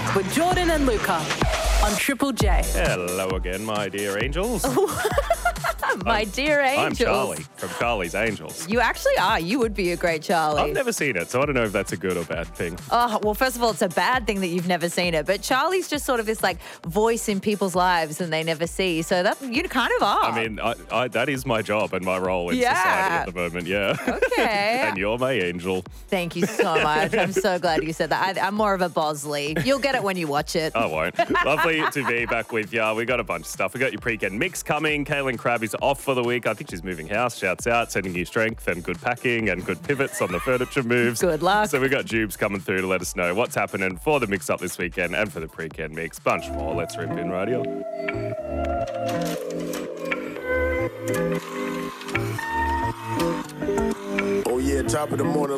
with Jordan and Luca on Triple J. Hello again, my dear angels. My dear angels. I'm Charlie from Charlie's Angels. You actually are. You would be a great Charlie. I've never seen it, so I don't know if that's a good or bad thing. Oh, well, first of all, it's a bad thing that you've never seen it. But Charlie's just sort of this like voice in people's lives and they never see. So that you kind of are. I mean, I that is my job and my role in society at the moment, yeah. Okay. And you're my angel. Thank you so much. I'm so glad you said that. I'm more of a Bosley. You'll get it when you watch it. I won't. Lovely to be back with you. We got a bunch of stuff. We got your pre-weekend mix coming. Kaylin Crabb is off for the week. I think she's moving house. Shouts out, sending you strength and good packing and good pivots on the furniture moves. Good luck. So we got Jubes coming through to let us know what's happening for the mix-up this weekend and for the pre-weekend mix. Bunch more. Let's rip in radio. Oh yeah, top of the morning.